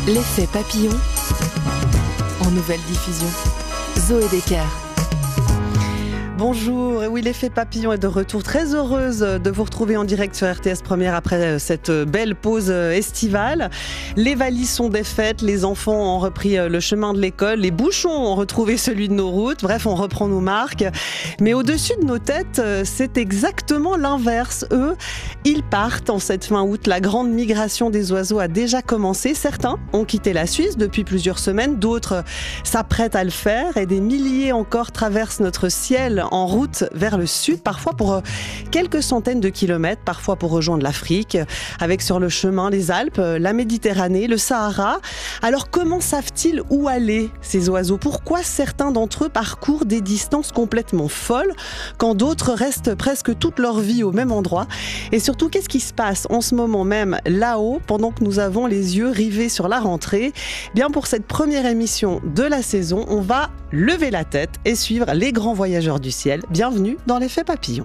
L'effet papillon en nouvelle diffusion. Zoé Decker. Bonjour, et oui, l'effet papillon est de retour. Très heureuse de vous retrouver en direct sur RTS Première après cette belle pause estivale. Les valises sont défaites, les enfants ont repris le chemin de l'école, les bouchons ont retrouvé celui de nos routes. Bref, on reprend nos marques. Mais au-dessus de nos têtes, c'est exactement l'inverse. Eux, ils partent en cette fin août. La grande migration des oiseaux a déjà commencé. Certains ont quitté la Suisse depuis plusieurs semaines, d'autres s'apprêtent à le faire et des milliers encore traversent notre ciel en route vers le sud, parfois pour quelques centaines de kilomètres, parfois pour rejoindre l'Afrique, avec sur le chemin les Alpes, la Méditerranée, le Sahara. Alors comment savent-ils où aller ces oiseaux ? Pourquoi certains d'entre eux parcourent des distances complètement folles quand d'autres restent presque toute leur vie au même endroit ? Et surtout, qu'est-ce qui se passe en ce moment même là-haut pendant que nous avons les yeux rivés sur la rentrée ? Bien, pour cette première émission de la saison, on va lever la tête et suivre les grands voyageurs du ciel. Bienvenue dans l'effet papillon.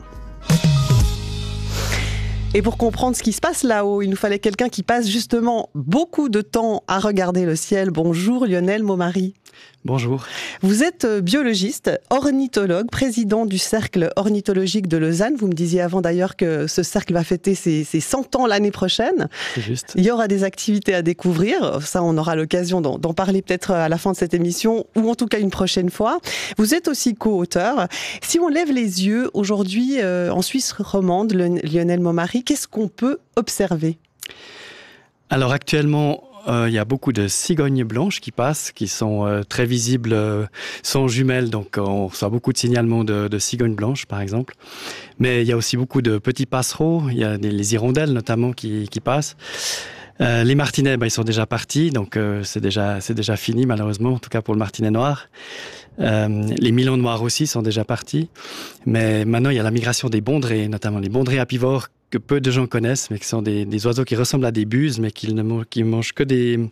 Et pour comprendre ce qui se passe là-haut, il nous fallait quelqu'un qui passe justement beaucoup de temps à regarder le ciel. Bonjour Lionel Maumary. Bonjour. Vous êtes biologiste, ornithologue, président du Cercle ornithologique de Lausanne. Vous me disiez avant d'ailleurs que ce cercle va fêter ses 100 ans l'année prochaine. C'est juste. Il y aura des activités à découvrir. Ça, on aura l'occasion d'en parler peut-être à la fin de cette émission ou en tout cas une prochaine fois. Vous êtes aussi co-auteur. Si on lève les yeux aujourd'hui en Suisse romande, Lionel Maumary, qu'est-ce qu'on peut observer ? Alors actuellement, il y a beaucoup de cigognes blanches qui passent, qui sont très visibles, sont jumelles, donc on reçoit beaucoup de signalements de cigognes blanches, par exemple. Mais il y a aussi beaucoup de petits passereaux, il y a les hirondelles notamment qui passent. Les martinets, ils sont déjà partis, donc c'est déjà fini malheureusement, en tout cas pour le martinet noir. Les milans noirs aussi sont déjà partis. Mais maintenant, il y a la migration des bondrées, notamment les bondrées apivores, que peu de gens connaissent, mais qui sont des oiseaux qui ressemblent à des buses, mais qui mangent que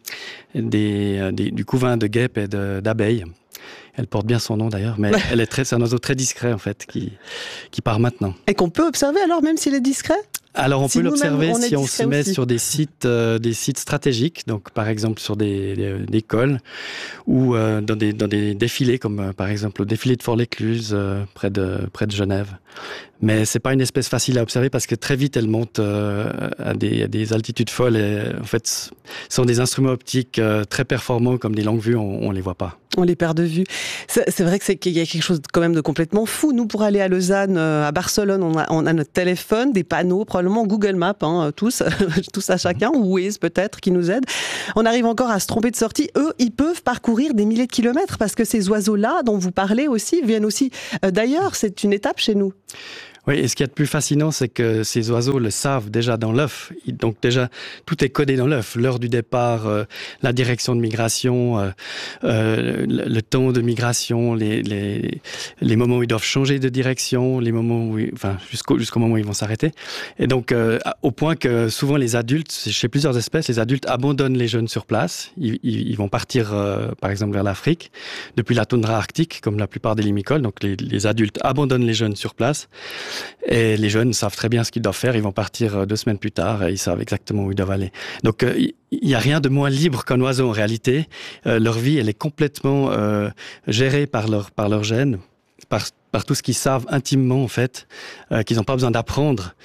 du couvain de guêpes et d'abeilles. Elle porte bien son nom d'ailleurs, mais c'est un oiseau très discret en fait, qui part maintenant. Et qu'on peut observer alors, même s'il est discret ? Alors on peut l'observer si on se met aussi sur des sites stratégiques, donc par exemple sur des cols ou dans des défilés comme par exemple le défilé de Fort-l'Écluse près de Genève. Mais c'est pas une espèce facile à observer parce que très vite elle monte à des altitudes folles et en fait ce sont des instruments optiques très performants comme des longues vues, on les voit pas. On les perd de vue. C'est vrai qu'il y a quelque chose quand même de complètement fou. Nous, pour aller à Lausanne, à Barcelone, on a notre téléphone, des panneaux, probablement Google Maps, tous à chacun, ou Waze peut-être, qui nous aide. On arrive encore à se tromper de sortie. Eux, ils peuvent parcourir des milliers de kilomètres parce que ces oiseaux-là, dont vous parlez aussi, viennent aussi d'ailleurs. C'est une étape chez nous. Oui, et ce qu'il y a de plus fascinant, c'est que ces oiseaux le savent déjà dans l'œuf. Donc déjà, tout est codé dans l'œuf. L'heure du départ, la direction de migration, le temps de migration, les moments où ils doivent changer de direction, les moments jusqu'au moment où ils vont s'arrêter. Et donc, au point que souvent les adultes, chez plusieurs espèces, les adultes abandonnent les jeunes sur place. Ils vont partir, par exemple, vers l'Afrique, depuis la toundra arctique, comme la plupart des limicoles. Donc les adultes abandonnent les jeunes sur place. Et les jeunes savent très bien ce qu'ils doivent faire. Ils vont partir 2 semaines plus tard et ils savent exactement où ils doivent aller. Donc, il n'y a rien de moins libre qu'un oiseau en réalité. Leur vie, elle est complètement gérée par leur gènes, par tout ce qu'ils savent intimement, en fait, qu'ils n'ont pas besoin d'apprendre.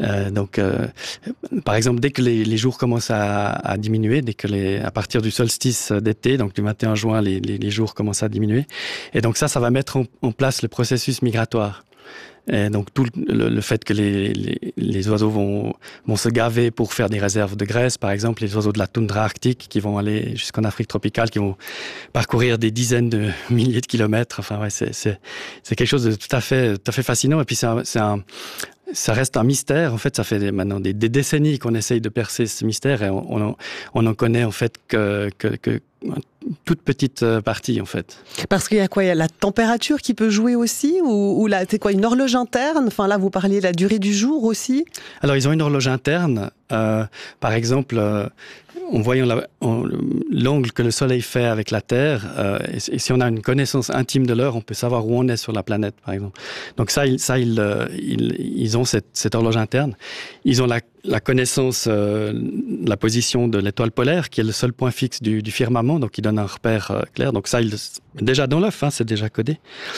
Par exemple, dès que les jours commencent à diminuer, à partir du solstice d'été, donc du 21 juin, les jours commencent à diminuer. Et donc ça va mettre en place le processus migratoire. Et donc tout le fait que les oiseaux vont se gaver pour faire des réserves de graisse, par exemple les oiseaux de la toundra arctique qui vont aller jusqu'en Afrique tropicale, qui vont parcourir des dizaines de milliers de kilomètres. Enfin ouais, c'est quelque chose de tout à fait fascinant. Et puis ça reste un mystère. En fait, ça fait maintenant des décennies qu'on essaye de percer ce mystère et on en connaît en fait que toute petite partie en fait. Parce qu'il y a quoi ? Il y a la température qui peut jouer aussi ou là, c'est quoi, une horloge interne ? Enfin là, vous parliez de la durée du jour aussi. Alors ils ont une horloge interne. Par exemple, en voyant l'angle que le Soleil fait avec la Terre, et si on a une connaissance intime de l'heure, on peut savoir où on est sur la planète, par exemple. Donc ils ont cette horloge interne. Ils ont la connaissance de la position de l'étoile polaire, qui est le seul point fixe du firmament, donc qui donne un repère clair. Donc ça, déjà dans l'œuf, c'est déjà codé.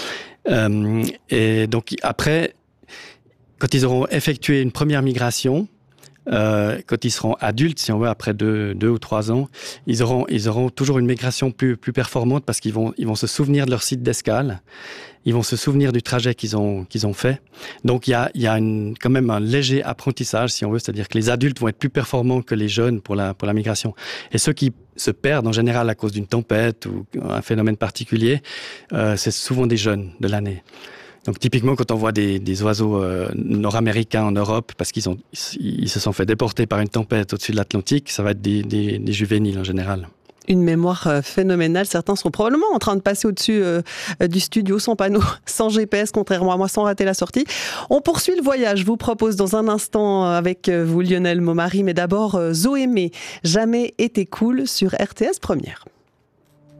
Et donc après, quand ils auront effectué une première migration, quand ils seront adultes, si on veut, après 2 ou 3 ans, ils auront toujours une migration plus performante parce qu'ils vont se souvenir de leur site d'escale, ils vont se souvenir du trajet qu'ils ont fait. Donc il y a quand même un léger apprentissage, si on veut, c'est-à-dire que les adultes vont être plus performants que les jeunes pour la migration. Et ceux qui se perdent en général à cause d'une tempête ou un phénomène particulier, c'est souvent des jeunes de l'année. Donc typiquement, quand on voit des oiseaux nord-américains en Europe, parce qu'ils se sont fait déporter par une tempête au-dessus de l'Atlantique, ça va être des juvéniles en général. Une mémoire phénoménale. Certains sont probablement en train de passer au-dessus du studio sans panneau, sans GPS, contrairement à moi, sans rater la sortie. On poursuit le voyage. Je vous propose dans un instant avec vous, Lionel Momary, mais d'abord Zoémé, Jamais été cool sur RTS Première.